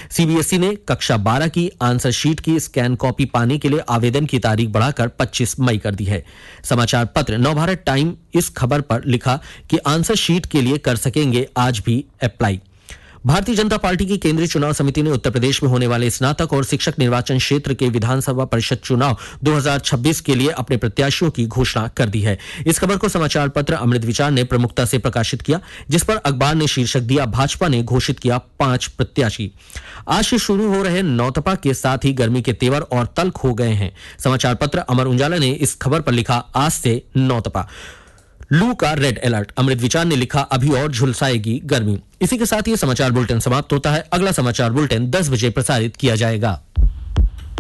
CBSE ने कक्षा 12 की आंसर शीट की स्कैन कॉपी पाने के लिए आवेदन की तारीख बढ़ाकर 25 मई कर दी है। समाचार पत्र नवभारत टाइम इस खबर पर लिखा कि आंसर शीट के लिए कर सकेंगे आज भी अप्लाई। भारतीय जनता पार्टी की केंद्रीय चुनाव समिति ने उत्तर प्रदेश में होने वाले स्नातक और शिक्षक निर्वाचन क्षेत्र के विधानसभा परिषद चुनाव 2026 के लिए अपने प्रत्याशियों की घोषणा कर दी है। इस खबर को समाचार पत्र अमृत विचार ने प्रमुखता से प्रकाशित किया, जिस पर अखबार ने शीर्षक दिया, भाजपा ने घोषित किया 5 प्रत्याशी। आज से शुरू हो रहे नौतपा के साथ ही गर्मी के तेवर और तल्ख हो गए हैं। समाचार पत्र अमर उजाला ने इस खबर पर लिखा, आज से नौतपा, लू का रेड अलर्ट। अमृत विचार ने लिखा, अभी और झुलसाएगी गर्मी। इसी के साथ ये समाचार बुलेटिन समाप्त होता है। अगला समाचार बुलेटिन 10 बजे प्रसारित किया जाएगा।